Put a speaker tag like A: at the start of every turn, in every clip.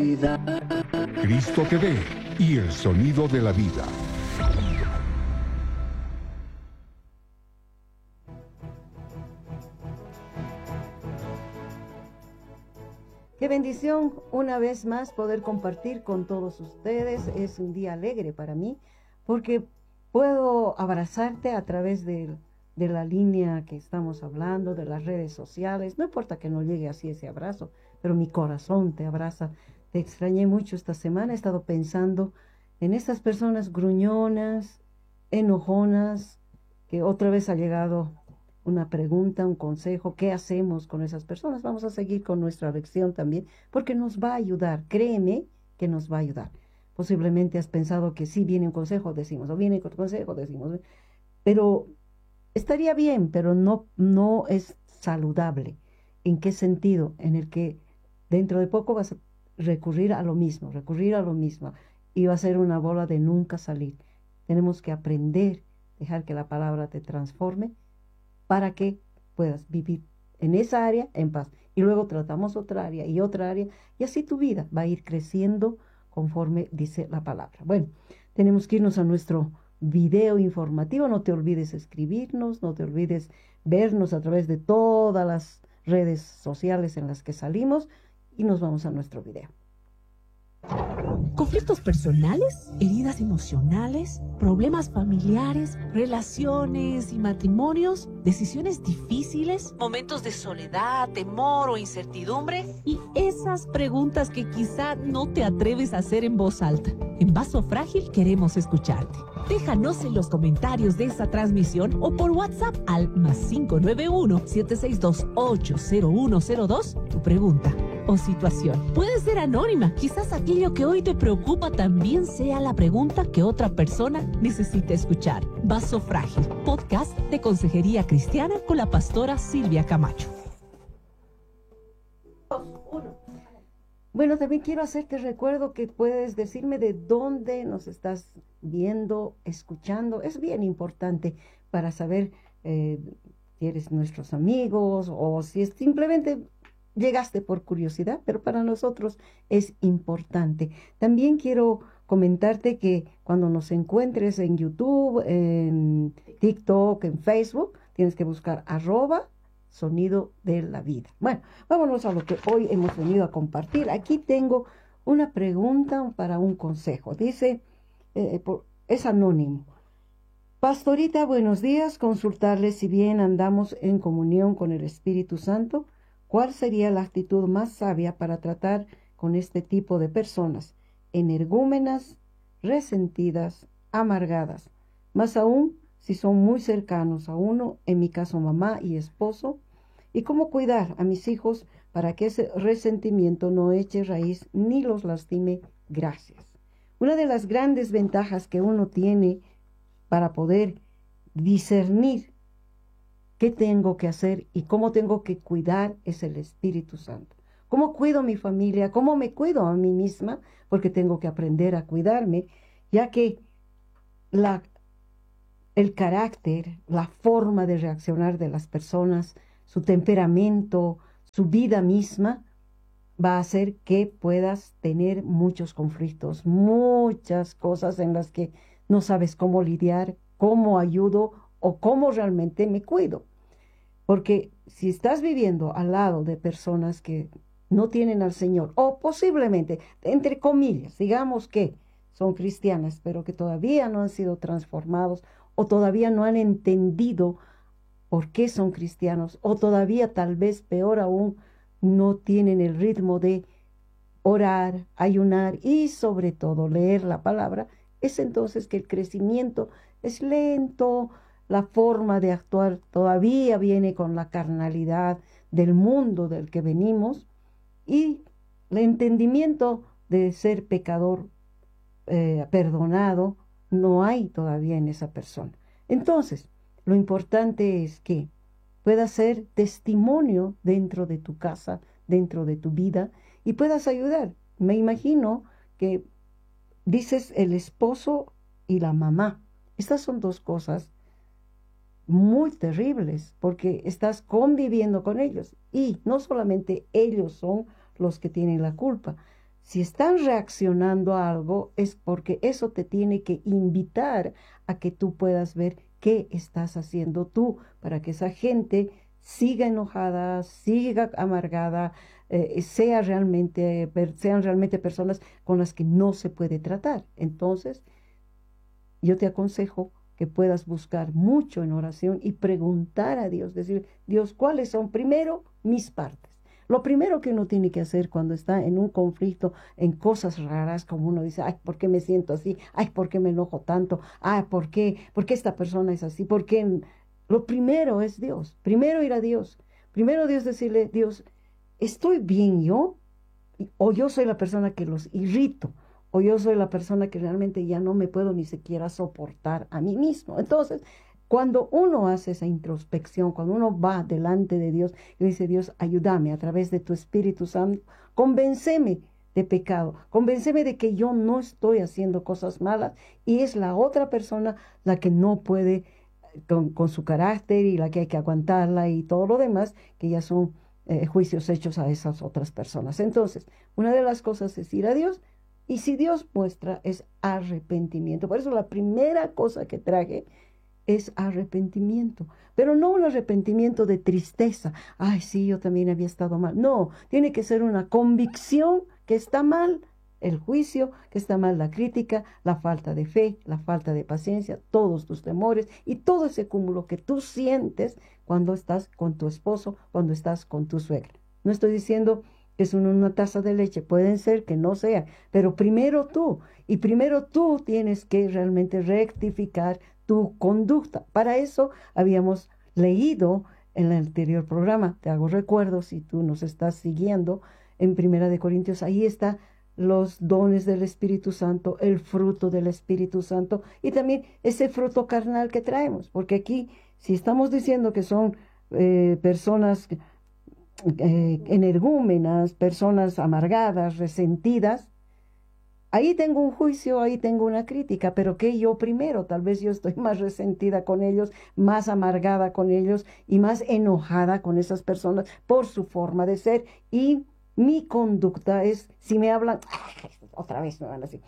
A: realidad.
B: Cristo TV y el sonido de la vida.
C: Qué bendición una vez más poder compartir con todos ustedes. Es un día alegre para mí porque puedo abrazarte a través de la línea que estamos hablando, de las redes sociales. No importa que no llegue así ese abrazo, pero mi corazón te abraza. Te extrañé mucho esta semana. He estado pensando en estas personas gruñonas, enojonas, que otra vez ha llegado una pregunta, un consejo. ¿Qué hacemos con esas personas? Vamos a seguir con nuestra lección también, porque nos va a ayudar. Créeme que nos va a ayudar. Posiblemente has pensado que sí viene un consejo, decimos, o viene otro consejo, decimos, pero estaría bien, pero no es saludable. ¿En qué sentido? En el que dentro de poco vas a recurrir a lo mismo, y va a ser una bola de nunca salir. Tenemos que aprender, dejar que la palabra te transforme, para que puedas vivir en esa área en paz. Y luego tratamos otra área, y así tu vida va a ir creciendo conforme dice la palabra. Bueno, tenemos que irnos a nuestro video informativo. No te olvides escribirnos, no te olvides vernos a través de todas las redes sociales en las que salimos, y nos vamos a nuestro video.
D: Conflictos personales, heridas emocionales, problemas familiares, relaciones y matrimonios, decisiones difíciles, momentos de soledad, temor o incertidumbre y esas preguntas que quizá no te atreves a hacer en voz alta. En Vaso Frágil queremos escucharte. Déjanos en los comentarios de esta transmisión o por WhatsApp al +591 762-80102 tu pregunta o situación. Puede ser anónima. Quizás aquello que hoy te preocupa también sea la pregunta que otra persona necesita escuchar. Vaso Frágil, podcast de Consejería Cristiana con la pastora Silvia Camacho.
C: Bueno, también quiero hacerte recuerdo que puedes decirme de dónde nos estás viendo, escuchando. Es bien importante para saber si eres nuestros amigos o si es simplemente llegaste por curiosidad, pero para nosotros es importante. También quiero comentarte que cuando nos encuentres en YouTube, en TikTok, en Facebook, tienes que buscar @Sonido de la Vida. Bueno, vámonos a lo que hoy hemos venido a compartir. Aquí tengo una pregunta para un consejo. Dice, es anónimo. Pastorita, buenos días. Consultarle si bien andamos en comunión con el Espíritu Santo, ¿cuál sería la actitud más sabia para tratar con este tipo de personas? Energúmenas, resentidas, amargadas. Más aún si son muy cercanos a uno, en mi caso mamá y esposo. ¿Y cómo cuidar a mis hijos para que ese resentimiento no eche raíz ni los lastime? Gracias. Una de las grandes ventajas que uno tiene para poder discernir qué tengo que hacer y cómo tengo que cuidar es el Espíritu Santo. ¿Cómo cuido a mi familia? ¿Cómo me cuido a mí misma? Porque tengo que aprender a cuidarme, ya que el carácter, la forma de reaccionar de las personas, su temperamento, su vida misma, va a hacer que puedas tener muchos conflictos, muchas cosas en las que no sabes cómo lidiar, cómo ayudo o cómo realmente me cuido. Porque si estás viviendo al lado de personas que no tienen al Señor, o posiblemente, entre comillas, digamos que son cristianas, pero que todavía no han sido transformados, o todavía no han entendido por qué son cristianos, o todavía tal vez peor aún, no tienen el ritmo de orar, ayunar y sobre todo leer la palabra, es entonces que el crecimiento es lento, la forma de actuar todavía viene con la carnalidad del mundo del que venimos, y el entendimiento de ser pecador perdonado no hay todavía en esa persona. Entonces, lo importante es que puedas ser testimonio dentro de tu casa, dentro de tu vida, y puedas ayudar. Me imagino que dices el esposo y la mamá. Estas son dos cosas muy terribles, porque estás conviviendo con ellos, y no solamente ellos son los que tienen la culpa. Si están reaccionando a algo, es porque eso te tiene que invitar a que tú puedas ver qué estás haciendo tú para que esa gente siga enojada, siga amargada, sean realmente personas con las que no se puede tratar. Entonces, yo te aconsejo que puedas buscar mucho en oración y preguntar a Dios, decir, Dios, ¿cuáles son primero mis partes? Lo primero que uno tiene que hacer cuando está en un conflicto, en cosas raras, como uno dice, ay, ¿por qué me siento así? Ay, ¿por qué me enojo tanto? Ay, ¿por qué esta persona es así? ¿Por qué? Lo primero es Dios. Primero ir a Dios. Primero Dios decirle, Dios, ¿estoy bien yo? O yo soy la persona que los irrito, o yo soy la persona que realmente ya no me puedo ni siquiera soportar a mí mismo. Entonces, cuando uno hace esa introspección, cuando uno va delante de Dios y dice, Dios, ayúdame a través de tu Espíritu Santo, convénceme de pecado, convénceme de que yo no estoy haciendo cosas malas y es la otra persona la que no puede con su carácter y la que hay que aguantarla y todo lo demás, que ya son juicios hechos a esas otras personas. Entonces, una de las cosas es ir a Dios, y si Dios muestra es arrepentimiento. Por eso la primera cosa que traje es arrepentimiento, pero no un arrepentimiento de tristeza. Ay, sí, yo también había estado mal. No, tiene que ser una convicción que está mal el juicio, que está mal la crítica, la falta de fe, la falta de paciencia, todos tus temores y todo ese cúmulo que tú sientes cuando estás con tu esposo, cuando estás con tu suegra. No estoy diciendo que es una taza de leche, pueden ser que no sea, pero primero tú tienes que realmente rectificar tu conducta. Para eso habíamos leído en el anterior programa, te hago recuerdo si tú nos estás siguiendo, en Primera de Corintios, ahí está los dones del Espíritu Santo, el fruto del Espíritu Santo y también ese fruto carnal que traemos, porque aquí si estamos diciendo que son personas energúmenas, personas amargadas, resentidas, ahí tengo un juicio, ahí tengo una crítica, pero que yo primero, tal vez yo estoy más resentida con ellos, más amargada con ellos y más enojada con esas personas por su forma de ser y mi conducta es, si me hablan, otra vez me van a decir,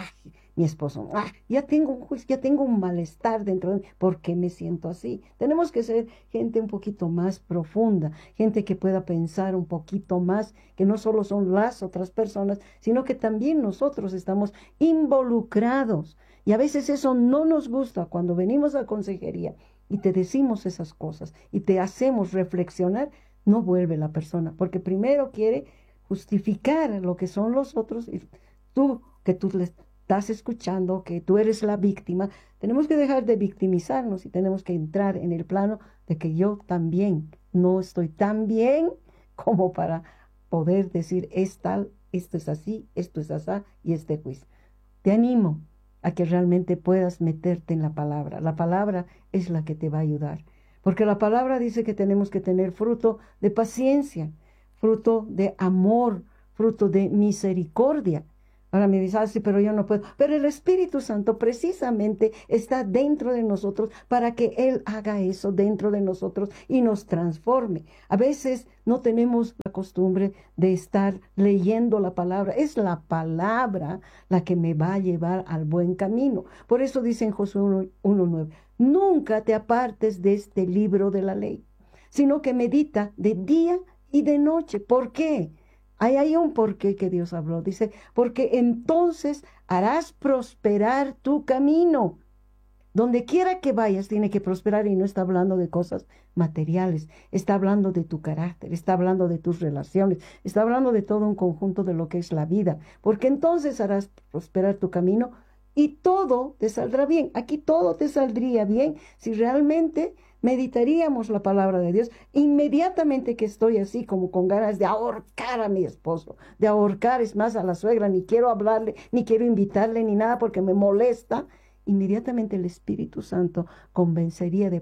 C: mi esposo, ya tengo un juicio, ya tengo un malestar dentro de mí, ¿por qué me siento así? Tenemos que ser gente un poquito más profunda, gente que pueda pensar un poquito más, que no solo son las otras personas, sino que también nosotros estamos involucrados. Y a veces eso no nos gusta cuando venimos a consejería y te decimos esas cosas y te hacemos reflexionar, no vuelve la persona, porque primero quiere justificar lo que son los otros y tú le estás escuchando, que tú eres la víctima. Tenemos que dejar de victimizarnos y tenemos que entrar en el plano de que yo también no estoy tan bien como para poder decir es tal, esto es así, esto es así y este juicio. Te animo a que realmente puedas meterte en la palabra. La palabra es la que te va a ayudar. Porque la palabra dice que tenemos que tener fruto de paciencia, fruto de amor, fruto de misericordia. Ahora me dices, sí, pero yo no puedo. Pero el Espíritu Santo precisamente está dentro de nosotros para que Él haga eso dentro de nosotros y nos transforme. A veces no tenemos la costumbre de estar leyendo la palabra. Es la palabra la que me va a llevar al buen camino. Por eso dice en Josué 1:9, nunca te apartes de este libro de la ley, sino que medita de día y de noche. ¿Por qué? Hay un porqué que Dios habló. Dice, porque entonces harás prosperar tu camino. Donde quiera que vayas tiene que prosperar y no está hablando de cosas materiales. Está hablando de tu carácter, está hablando de tus relaciones, está hablando de todo un conjunto de lo que es la vida. Porque entonces harás prosperar tu camino y todo te saldrá bien. Aquí todo te saldría bien si realmente meditaríamos la palabra de Dios. Inmediatamente que estoy así como con ganas de ahorcar a mi esposo, de ahorcar, es más, a la suegra, ni quiero hablarle, ni quiero invitarle, ni nada porque me molesta, inmediatamente el Espíritu Santo convencería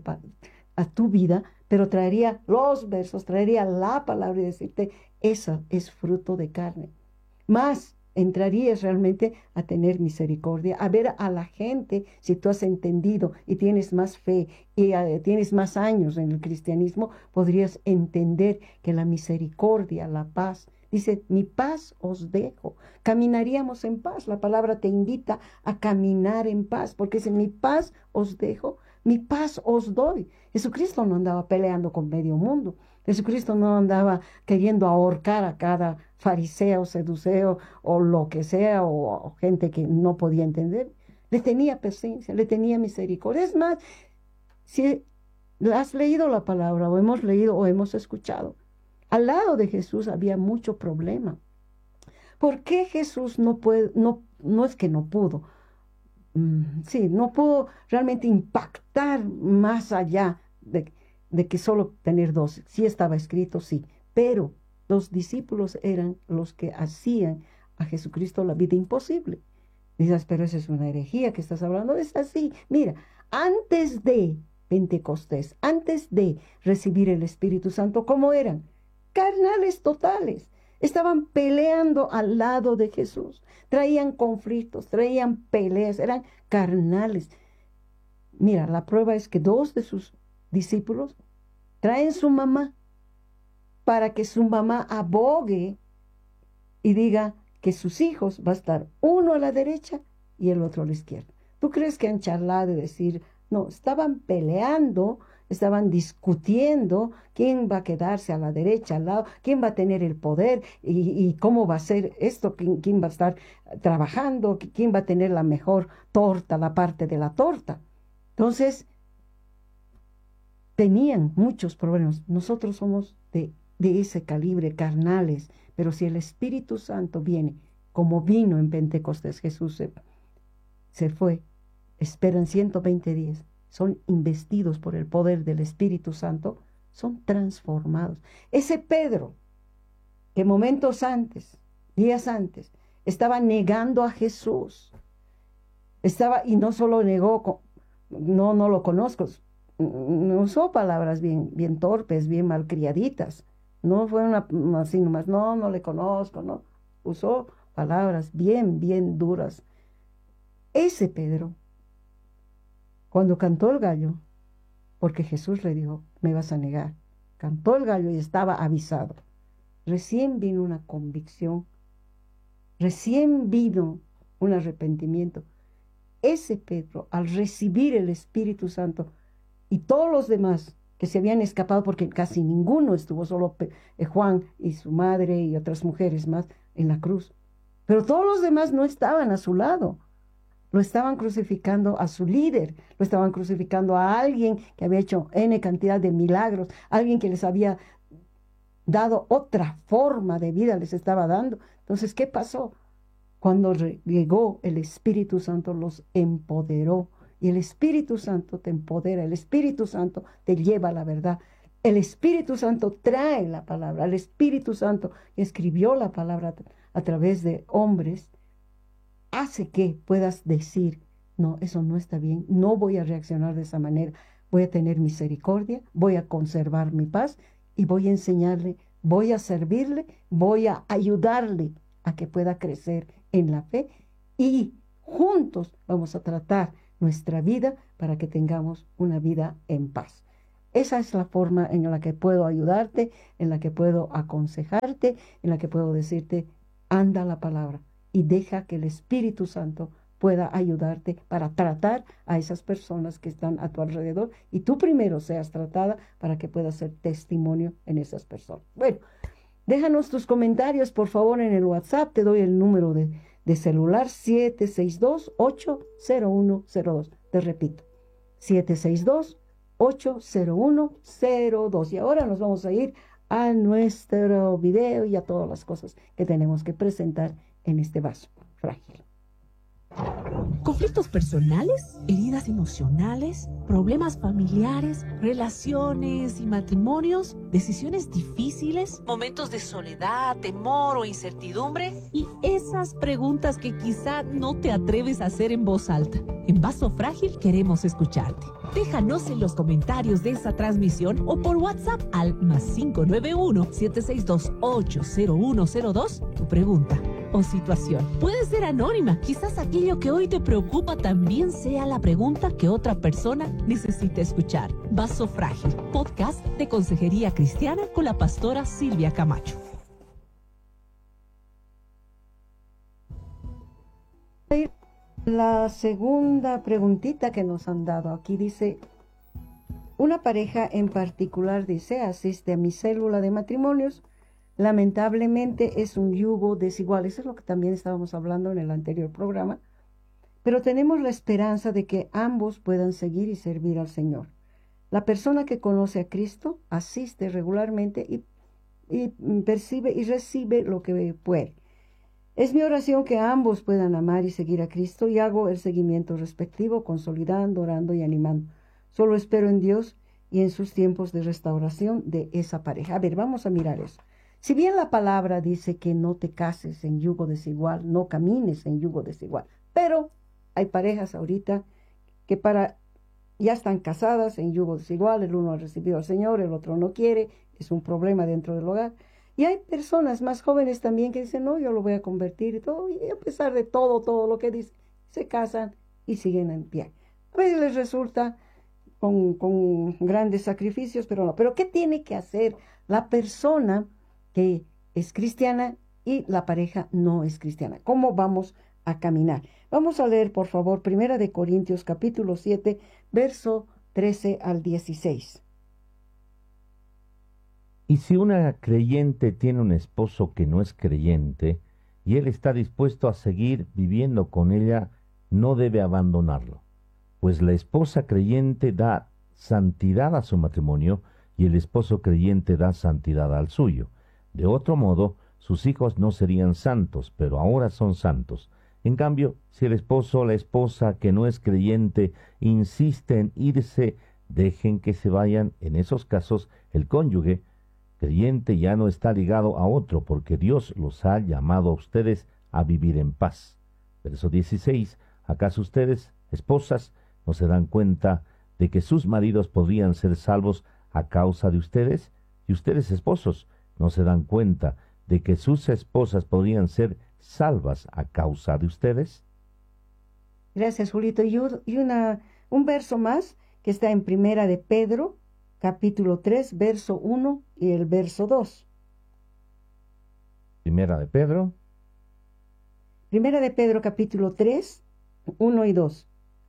C: a tu vida, pero traería los versos, traería la palabra y decirte, eso es fruto de carne. Más entrarías realmente a tener misericordia, a ver a la gente, si tú has entendido y tienes más fe y tienes más años en el cristianismo, podrías entender que la misericordia, la paz, Dice, mi paz os dejo. Caminaríamos en paz. La palabra te invita a caminar en paz, porque dice, mi paz os dejo, mi paz os doy. Jesucristo no andaba peleando con medio mundo. Jesucristo no andaba queriendo ahorcar a cada fariseo, seduceo o lo que sea, o gente que no podía entender. Le tenía paciencia, le tenía misericordia. Es más, si has leído la palabra o hemos leído o hemos escuchado, al lado de Jesús había mucho problema. ¿Por qué Jesús no es que no pudo? No pudo realmente impactar más allá de que solo tener 12. Sí estaba escrito, sí, pero los discípulos eran los que hacían a Jesucristo la vida imposible. Dices, pero esa es una herejía que estás hablando. Es así. Mira, antes de Pentecostés, antes de recibir el Espíritu Santo, ¿cómo eran? Carnales totales. Estaban peleando al lado de Jesús. Traían conflictos, traían peleas, eran carnales. Mira, la prueba es que 2 de sus discípulos traen su mamá para que su mamá abogue y diga que sus hijos va a estar uno a la derecha y el otro a la izquierda. ¿Tú crees que han charlado y decir, no, estaban peleando, estaban discutiendo quién va a quedarse a la derecha, al lado, quién va a tener el poder y cómo va a ser esto, quién va a estar trabajando, quién va a tener la mejor torta, la parte de la torta? Entonces, tenían muchos problemas. Nosotros somos de ese calibre, carnales, pero si el Espíritu Santo viene, como vino en Pentecostés, Jesús se fue, esperan 120 días, son investidos por el poder del Espíritu Santo, son transformados. Ese Pedro, que momentos antes, días antes, estaba negando a Jesús, y no solo negó, no lo conozco, usó palabras bien torpes, bien malcriaditas, no fue así nomás, no le conozco, no, usó palabras bien duras. Ese Pedro, cuando cantó el gallo, porque Jesús le dijo, me vas a negar, cantó el gallo y estaba avisado. Recién vino una convicción, recién vino un arrepentimiento. Ese Pedro, al recibir el Espíritu Santo, y todos los demás que se habían escapado, porque casi ninguno estuvo, solo Juan y su madre y otras mujeres más en la cruz. Pero todos los demás no estaban a su lado. Lo estaban crucificando a su líder, lo estaban crucificando a alguien que había hecho N cantidad de milagros, alguien que les había dado otra forma de vida, les estaba dando. Entonces, ¿qué pasó? Cuando llegó el Espíritu Santo, los empoderó. Y el Espíritu Santo te empodera, el Espíritu Santo te lleva a la verdad. El Espíritu Santo trae la palabra, el Espíritu Santo que escribió la palabra a través de hombres, hace que puedas decir, no, eso no está bien, no voy a reaccionar de esa manera, voy a tener misericordia, voy a conservar mi paz y voy a enseñarle, voy a servirle, voy a ayudarle a que pueda crecer en la fe y juntos vamos a tratar nuestra vida para que tengamos una vida en paz. Esa es la forma en la que puedo ayudarte, en la que puedo aconsejarte, en la que puedo decirte, anda la palabra y deja que el Espíritu Santo pueda ayudarte para tratar a esas personas que están a tu alrededor y tú primero seas tratada para que puedas ser testimonio en esas personas. Bueno, déjanos tus comentarios, por favor, en el WhatsApp. Te doy el número de celular 762-80102. Te repito, 762-80102. Y ahora nos vamos a ir a nuestro video y a todas las cosas que tenemos que presentar en este vaso frágil.
D: Conflictos personales, heridas emocionales, problemas familiares, relaciones y matrimonios, decisiones difíciles, momentos de soledad, temor o incertidumbre y esas preguntas que quizá no te atreves a hacer en voz alta. En Vaso Frágil queremos escucharte. Déjanos en los comentarios de esta transmisión o por WhatsApp al +591 762-80102 tu pregunta o situación. Puede ser anónima, quizás aquello que hoy te preocupa también sea la pregunta que otra persona necesita escuchar. Vaso Frágil, podcast de Consejería Cristiana con la pastora Silvia Camacho.
C: La segunda preguntita que nos han dado aquí dice, una pareja en particular dice, asiste a mi célula de matrimonios, lamentablemente es un yugo desigual. Eso es lo que también estábamos hablando en el anterior programa, pero tenemos la esperanza de que ambos puedan seguir y servir al Señor. La persona que conoce a Cristo asiste regularmente y percibe y recibe lo que puede. Es mi oración que ambos puedan amar y seguir a Cristo y hago el seguimiento respectivo, consolidando, orando y animando. Solo espero en Dios y en sus tiempos de restauración de esa pareja. A ver, vamos a mirar eso. Si bien la palabra dice que no te cases en yugo desigual, no camines en yugo desigual, pero hay parejas ahorita que ya están casadas en yugo desigual, el uno ha recibido al Señor, el otro no quiere, es un problema dentro del hogar. Y hay personas más jóvenes también que dicen, no, yo lo voy a convertir y todo, y a pesar de todo lo que dice, se casan y siguen en pie. A veces les resulta con grandes sacrificios, pero no. Pero ¿qué tiene que hacer la persona que es cristiana y la pareja no es cristiana? ¿Cómo vamos a caminar? Vamos a leer, por favor, 1 Corintios capítulo 7, verso 13 al 16.
A: Y si una creyente tiene un esposo que no es creyente, y él está dispuesto a seguir viviendo con ella, no debe abandonarlo, pues la esposa creyente da santidad a su matrimonio, y el esposo creyente da santidad al suyo. De otro modo, sus hijos no serían santos, pero ahora son santos. En cambio, si el esposo o la esposa que no es creyente insiste en irse, dejen que se vayan. En esos casos, el cónyuge creyente ya no está ligado a otro, porque Dios los ha llamado a ustedes a vivir en paz. Verso 16. ¿Acaso ustedes, esposas, no se dan cuenta de que sus maridos podrían ser salvos a causa de ustedes? Y ustedes, esposos, no se dan cuenta de que sus esposas podrían ser salvas a causa de ustedes.
C: Gracias, Julito. Y un verso más que está en 1 de Pedro, capítulo 3, verso 1 y el verso 2.
A: Primera de Pedro.
C: Primera de Pedro, capítulo 3, 1 y 2.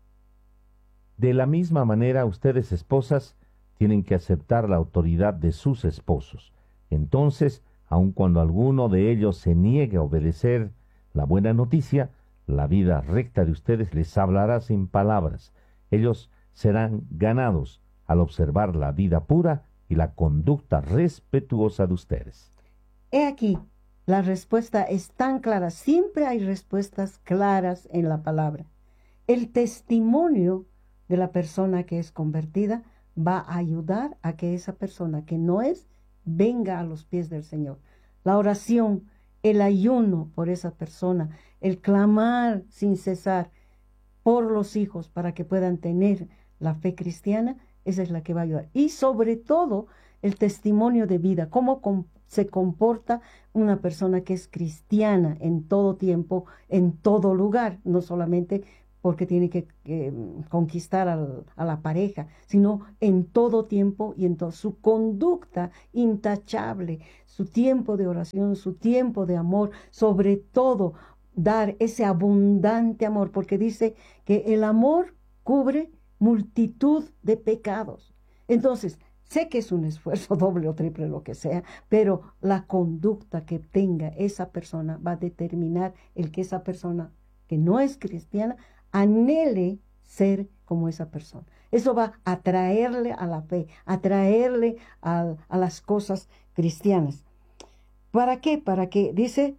A: De la misma manera, ustedes, esposas, tienen que aceptar la autoridad de sus esposos. Entonces, aun cuando alguno de ellos se niegue a obedecer la buena noticia, la vida recta de ustedes les hablará sin palabras. Ellos serán ganados al observar la vida pura y la conducta respetuosa de ustedes.
C: He aquí, la respuesta es tan clara. Siempre hay respuestas claras en la palabra. El testimonio de la persona que es convertida va a ayudar a que esa persona que no es, venga a los pies del Señor. La oración, el ayuno por esa persona, el clamar sin cesar por los hijos para que puedan tener la fe cristiana, esa es la que va a ayudar. Y sobre todo, el testimonio de vida, cómo se comporta una persona que es cristiana en todo tiempo, en todo lugar, no solamente porque tiene que conquistar a la pareja, sino en todo tiempo y en todo. Su conducta intachable, su tiempo de oración, su tiempo de amor, sobre todo dar ese abundante amor, porque dice que el amor cubre multitud de pecados. Entonces, sé que es un esfuerzo doble o triple, lo que sea, pero la conducta que tenga esa persona va a determinar el que esa persona que no es cristiana anhele ser como esa persona. Eso va a atraerle a la fe, atraerle a las cosas cristianas. ¿Para qué? Para que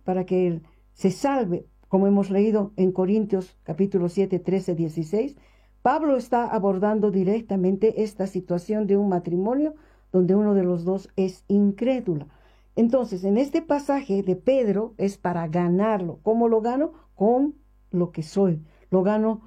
C: él se salve, como hemos leído en Corintios capítulo 7, 13, 16, Pablo está abordando directamente esta situación de un matrimonio donde uno de los dos es incrédulo. Entonces, en este pasaje de Pedro es para ganarlo. ¿Cómo lo gano? Con lo que soy. Lo gano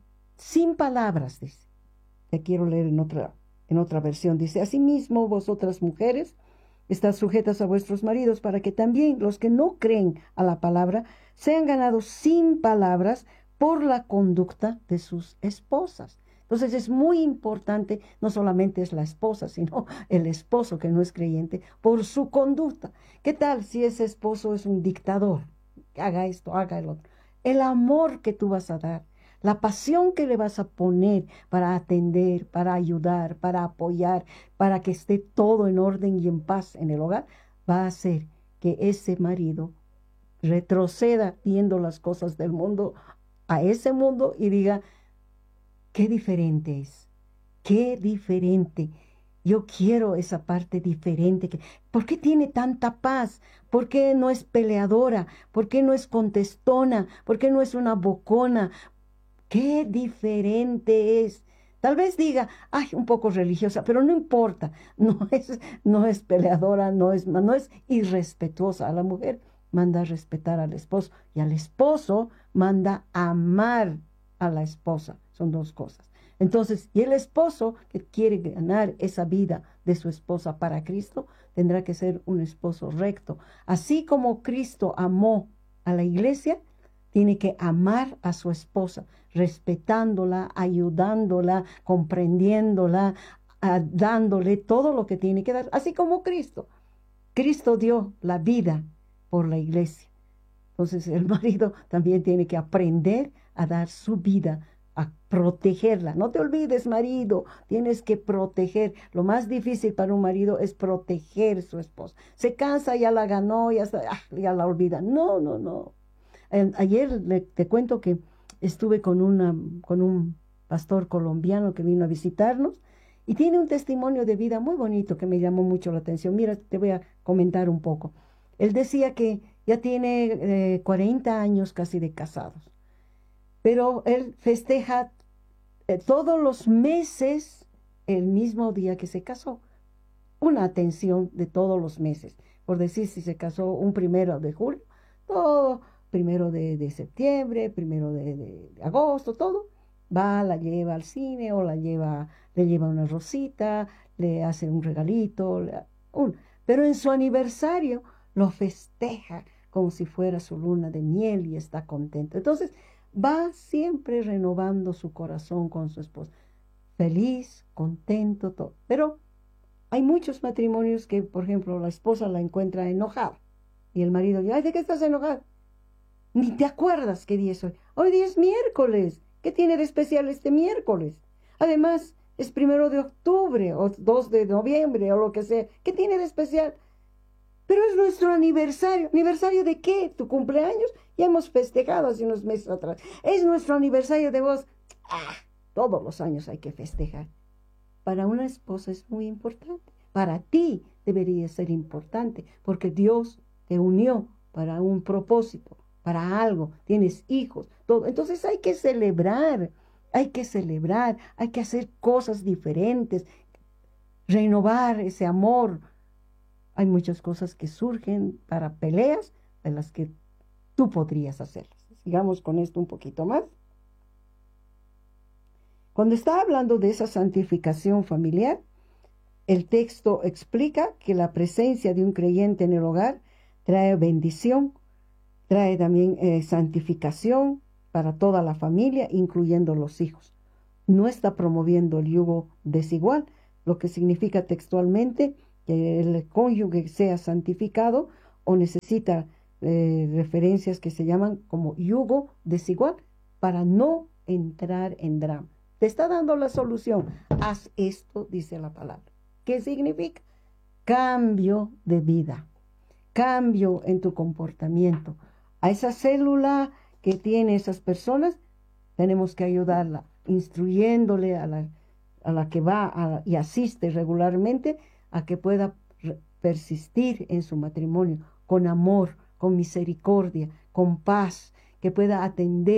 C: sin palabras, dice. Te quiero leer en otra versión. Dice, asimismo, vosotras mujeres, estad sujetas a vuestros maridos, para que también los que no creen a la palabra sean ganados sin palabras por la conducta de sus esposas. Entonces es muy importante, no solamente es la esposa, sino el esposo que no es creyente, por su conducta. ¿Qué tal si ese esposo es un dictador? Haga esto, haga el otro. el amor que tú vas a dar, la pasión que le vas a poner para atender, para ayudar, para apoyar, para que esté todo en orden y en paz en el hogar, va a hacer que ese marido retroceda viendo las cosas del mundo a ese mundo y diga, qué diferente es, qué diferente. Yo quiero esa parte diferente. ¿Por qué tiene tanta paz? ¿Por qué no es peleadora? ¿Por qué no es contestona? ¿Por qué no es una bocona? Qué diferente es. Tal vez diga, ay, un poco religiosa, pero no importa. No es peleadora, no es irrespetuosa. A la mujer manda a respetar al esposo y al esposo manda a amar a la esposa. Son dos cosas. Entonces, y el esposo que quiere ganar esa vida de su esposa para Cristo, tendrá que ser un esposo recto. Así como Cristo amó a la iglesia, tiene que amar a su esposa, respetándola, ayudándola, comprendiéndola, dándole todo lo que tiene que dar, así como Cristo. Cristo dio la vida por la iglesia. Entonces, el marido también tiene que aprender a dar su vida, a protegerla. No te olvides, marido, tienes que proteger. Lo más difícil para un marido es proteger a su esposa. Se cansa, ya la ganó, ya la olvida. No. Ayer te cuento que estuve con un pastor colombiano que vino a visitarnos y tiene un testimonio de vida muy bonito que me llamó mucho la atención. Mira, te voy a comentar un poco. Él decía que ya tiene 40 años casi de casados, pero él festeja todos los meses el mismo día que se casó. Una atención de todos los meses. Por decir, si se casó un 1 de julio, todo 1 de septiembre, 1 de agosto, todo, va, la lleva al cine o le lleva una rosita, le hace un regalito, pero en su aniversario lo festeja como si fuera su luna de miel y está contento. Entonces, va siempre renovando su corazón con su esposa. Feliz, contento, todo. Pero hay muchos matrimonios que, por ejemplo, la esposa la encuentra enojada y el marido dice, ay, ¿de qué estás enojada? Ni te acuerdas qué día es hoy. Hoy día es miércoles. ¿Qué tiene de especial este miércoles? Además, es 1 de octubre o 2 de noviembre o lo que sea. ¿Qué tiene de especial? Pero es nuestro aniversario. ¿Aniversario de qué? ¿Tu cumpleaños? Ya hemos festejado hace unos meses atrás. Es nuestro aniversario de vos. Todos los años hay que festejar. Para una esposa es muy importante. Para ti debería ser importante porque Dios te unió para un propósito, para algo. Tienes hijos, todo. Entonces hay que celebrar, hay que hacer cosas diferentes, renovar ese amor. Hay muchas cosas que surgen para peleas de las que tú podrías hacerlas. Sigamos con esto un poquito más. Cuando está hablando de esa santificación familiar, el texto explica que la presencia de un creyente en el hogar trae bendición, trae también santificación para toda la familia, incluyendo los hijos. No está promoviendo el yugo desigual, lo que significa textualmente que el cónyuge sea santificado o necesita referencias que se llaman como yugo desigual para no entrar en drama. Te está dando la solución. Haz esto, dice la palabra. ¿Qué significa? Cambio de vida, cambio en tu comportamiento. A esa célula que tiene esas personas, tenemos que ayudarla, instruyéndole a la que va y asiste regularmente, a que pueda persistir en su matrimonio con amor, con misericordia, con paz, que pueda atender